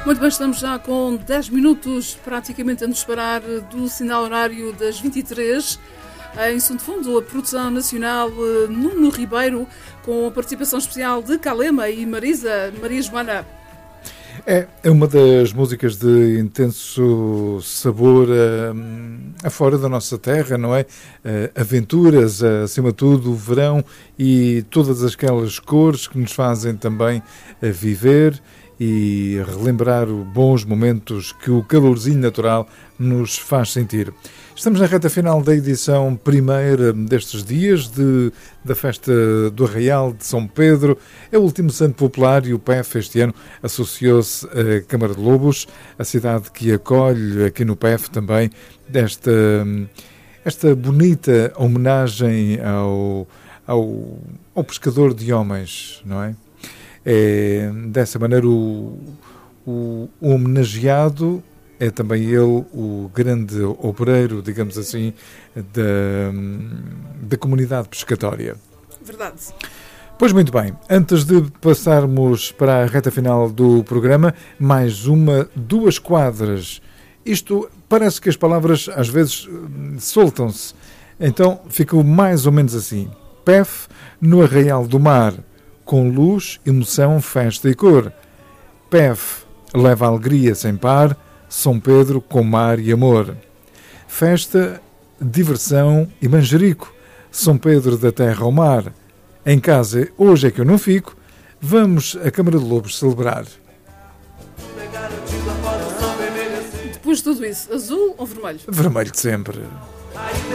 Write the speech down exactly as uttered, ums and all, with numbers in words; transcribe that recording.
Muito bem, estamos já com dez minutos praticamente a nos parar do sinal horário das vinte e três. Em Som de Fundo, a produção nacional Nuno Ribeiro, com a participação especial de Calema e Marisa, Maria Joana. É, é uma das músicas de intenso sabor a, a fora da nossa terra, não é? Aventuras, acima de tudo, o verão e todas aquelas cores que nos fazem também viver e relembrar os bons momentos que o calorzinho natural nos faz sentir. Estamos na reta final da edição primeira destes dias de, da festa do Arraial de São Pedro. É o último santo popular e o P E F este ano associou-se à Câmara de Lobos, a cidade que acolhe aqui no P E F também desta esta bonita homenagem ao, ao, ao pescador de homens, não é? É, dessa maneira o, o, o homenageado é também ele o grande obreiro, digamos assim, da, da comunidade pescatória. Verdade. Pois muito bem, antes de passarmos para a reta final do programa, mais uma, duas quadras. Isto parece que as palavras às vezes soltam-se. Então ficou mais ou menos assim. P E F no Arraial do Mar, com luz, emoção, festa e cor. P E F leva alegria sem par, São Pedro com mar e amor. Festa, diversão e manjerico, São Pedro da terra ao mar. Em casa, hoje é que eu não fico, vamos à Câmara de Lobos celebrar. Depois de tudo isso, azul ou vermelho? Vermelho de sempre.